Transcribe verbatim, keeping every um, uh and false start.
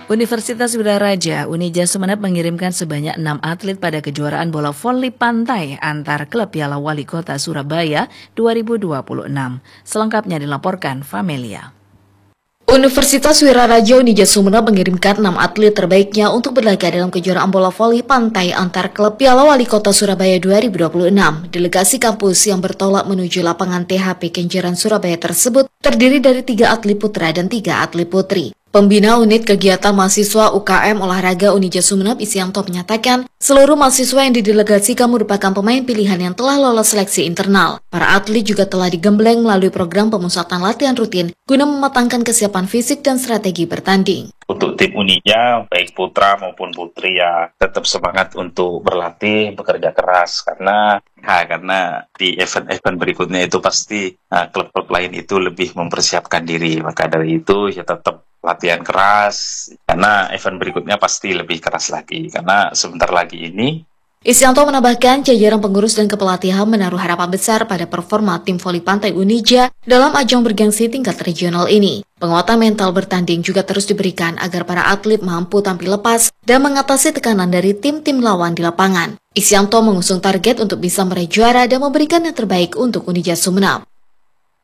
Universitas Wiraraja Unija Sumeneb mengirimkan sebanyak enam atlet pada kejuaraan bola voli pantai antar klub Piala Wali Kota Surabaya dua ribu dua puluh enam. Selengkapnya dilaporkan Famelia. Universitas Wiraraja Unija Sumeneb mengirimkan enam atlet terbaiknya untuk berlaga dalam kejuaraan bola voli pantai antar klub Piala Wali Kota Surabaya dua ribu dua puluh enam. Delegasi kampus yang bertolak menuju lapangan T H P Kenjeran Surabaya tersebut terdiri dari tiga atlet putra dan tiga atlet putri. Pembina unit kegiatan mahasiswa U K M Olahraga Unija Sumeneb Isyanto menyatakan seluruh mahasiswa yang didelegasikan merupakan pemain pilihan yang telah lolos seleksi internal. Para atlet juga telah digembleng melalui program pemusatan latihan rutin guna mematangkan kesiapan fisik dan strategi bertanding. Untuk tim Unija, baik putra maupun putri ya tetap semangat untuk berlatih, bekerja keras karena nah, karena di event-event berikutnya itu pasti nah, klub-klub lain itu lebih mempersiapkan diri. Maka dari itu ya tetap latihan keras karena event berikutnya pasti lebih keras lagi karena sebentar lagi ini. Isyanto menambahkan jajaran pengurus dan kepelatihan menaruh harapan besar pada performa tim voli pantai Unija dalam ajang bergengsi tingkat regional ini. Penguatan mental bertanding juga terus diberikan agar para atlet mampu tampil lepas dan mengatasi tekanan dari tim-tim lawan di lapangan. Isyanto mengusung target untuk bisa meraih juara dan memberikan yang terbaik untuk Unija Sumeneb.